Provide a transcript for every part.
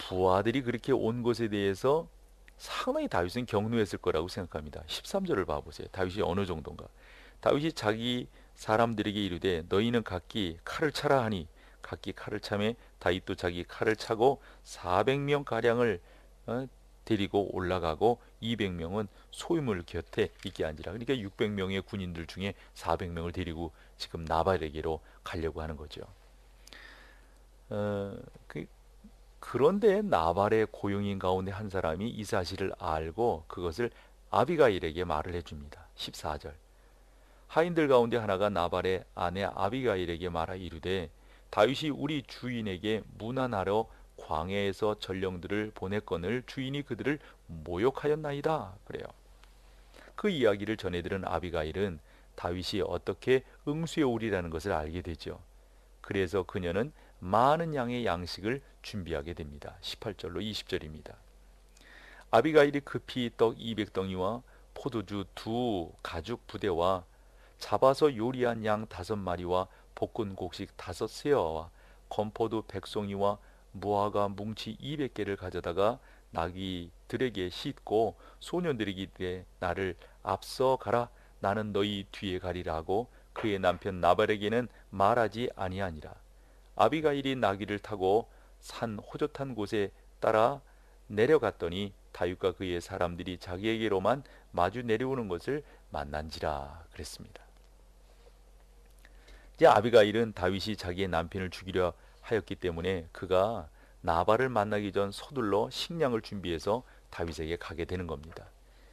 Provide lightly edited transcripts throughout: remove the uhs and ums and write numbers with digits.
부하들이 그렇게 온 것에 대해서 상당히 다윗은 격노했을 거라고 생각합니다. 13절을 봐보세요. 다윗이 어느 정도인가. 다윗이 자기 사람들에게 이르되 너희는 각기 칼을 차라 하니 각기 칼을 차매 다윗도 자기 칼을 차고 400명 가량을 데리고 올라가고 200명은 소유물 곁에 있게 앉으라. 그러니까 600명의 군인들 중에 400명을 데리고 지금 나발에게로 가려고 하는 거죠. 어, 그, 그런데 나발의 고용인 가운데 한 사람이 이 사실을 알고 그것을 아비가일에게 말을 해줍니다. 14절. 하인들 가운데 하나가 나발의 아내 아비가일에게 말하 이르되 다윗이 우리 주인에게 문안하러 광야에서 전령들을 보냈거늘 주인이 그들을 모욕하였나이다. 그래요. 그 이야기를 전해들은 아비가일은 다윗이 어떻게 응수해 오리라는 것을 알게 되죠. 그래서 그녀는 많은 양의 양식을 준비하게 됩니다. 18절로 20절입니다. 아비가일이 급히 떡 200덩이와 포도주 두 가죽 부대와 잡아서 요리한 양 5마리와 볶은 곡식 5세어와 건포도 100송이와 무화과 뭉치 200개를 가져다가 나귀들에게 싣고 소년들에게 이르되 나를 앞서 가라 나는 너희 뒤에 가리라 하고 그의 남편 나발에게는 말하지 아니하니라. 아비가일이 나귀를 타고 산 호젓한 곳에 따라 내려갔더니 다윗과 그의 사람들이 자기에게로만 마주 내려오는 것을 만난지라 그랬습니다. 이제 아비가일은 다윗이 자기의 남편을 죽이려 하였기 때문에 그가 나발을 만나기 전 서둘러 식량을 준비해서 다윗에게 가게 되는 겁니다.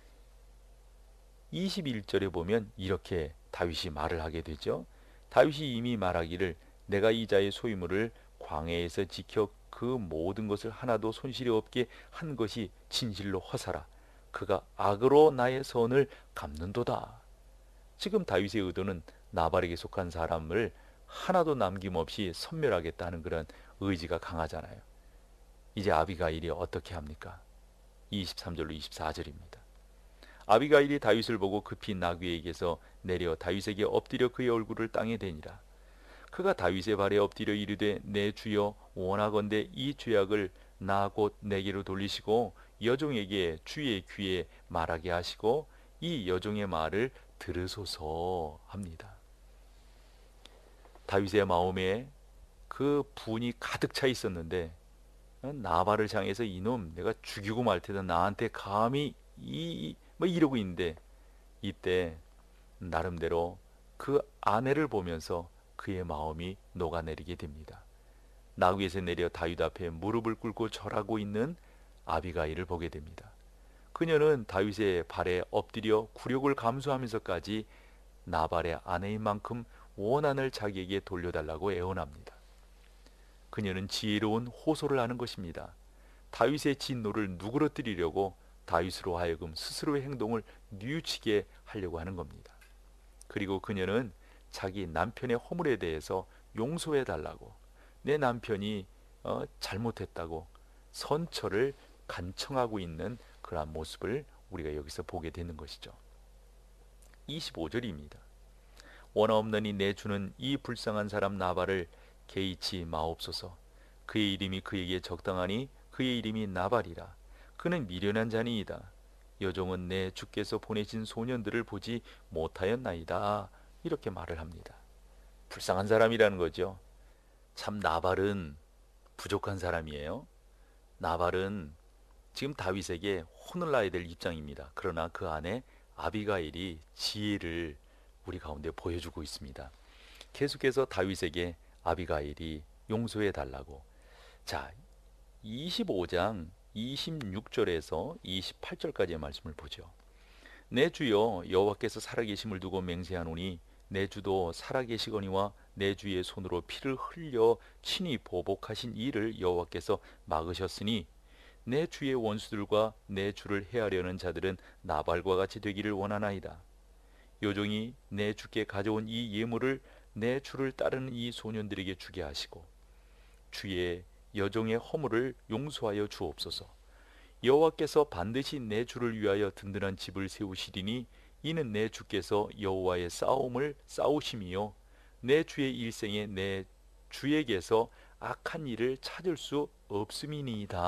21절에 보면 이렇게 다윗이 말을 하게 되죠. 다윗이 이미 말하기를 내가 이 자의 소유물을 광야에서 지켜 그 모든 것을 하나도 손실이 없게 한 것이 진실로 허사라. 그가 악으로 나의 선을 갚는도다. 지금 다윗의 의도는 나발에게 속한 사람을 하나도 남김없이 섬멸하겠다는 그런 의지가 강하잖아요. 이제 아비가일이 어떻게 합니까? 23절로 24절입니다. 아비가일이 다윗을 보고 급히 나귀에게서 내려 다윗에게 엎드려 그의 얼굴을 땅에 대니라. 그가 다윗의 발에 엎드려 이르되 내 주여 원하건대 이 죄악을 나 곧 내게로 돌리시고 여종에게 주의 귀에 말하게 하시고 이 여종의 말을 들으소서 합니다. 다윗의 마음에 그 분이 가득 차 있었는데 나발을 향해서 이놈 내가 죽이고 말 테다 나한테 감히 뭐 이러고 있는데 이때 나름대로 그 아내를 보면서 그의 마음이 녹아내리게 됩니다. 나귀에서 내려 다윗 앞에 무릎을 꿇고 절하고 있는 아비가일을 보게 됩니다. 그녀는 다윗의 발에 엎드려 굴욕을 감수하면서까지 나발의 아내인 만큼 원한을 자기에게 돌려달라고 애원합니다. 그녀는 지혜로운 호소를 하는 것입니다. 다윗의 진노를 누그러뜨리려고 다윗으로 하여금 스스로의 행동을 뉘우치게 하려고 하는 겁니다. 그리고 그녀는 자기 남편의 허물에 대해서 용서해 달라고 내 남편이 잘못했다고 선처를 간청하고 있는 그러한 모습을 우리가 여기서 보게 되는 것이죠. 25절입니다. 원없느니 내 주는 이 불쌍한 사람 나발을 개의치 마옵소서. 그의 이름이 그에게 적당하니 그의 이름이 나발이라. 그는 미련한 자니이다. 여종은 내 주께서 보내신 소년들을 보지 못하였나이다. 이렇게 말을 합니다. 불쌍한 사람이라는 거죠. 참 나발은 부족한 사람이에요. 나발은 지금 다윗에게 혼을 나야 될 입장입니다. 그러나 그 안에 아비가일이 지혜를 우리 가운데 보여주고 있습니다. 계속해서 다윗에게 아비가일이 용서해 달라고. 자, 25장 26절에서 28절까지의 말씀을 보죠. 내 주여 여호와께서 살아계심을 두고 맹세하노니 내 주도 살아계시거니와 내 주의 손으로 피를 흘려 친히 보복하신 이를 여호와께서 막으셨으니 내 주의 원수들과 내 주를 해하려는 자들은 나발과 같이 되기를 원하나이다. 요종이 내 주께 가져온 이 예물을 내 주를 따르는 이 소년들에게 주게 하시고 주의 여종의 허물을 용서하여 주옵소서. 여호와께서 반드시 내 주를 위하여 든든한 집을 세우시리니 이는 내 주께서 여호와의 싸움을 싸우심이요 내 주의 일생에 내 주에게서 악한 일을 찾을 수 없음이니이다.